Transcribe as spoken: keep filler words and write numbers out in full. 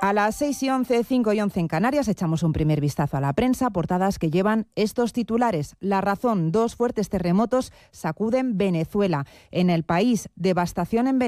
A las seis y once, cinco y once en Canarias, echamos un primer vistazo a la prensa, portadas que llevan estos titulares. La Razón, dos fuertes terremotos sacuden Venezuela. En El País, devastación en Venezuela.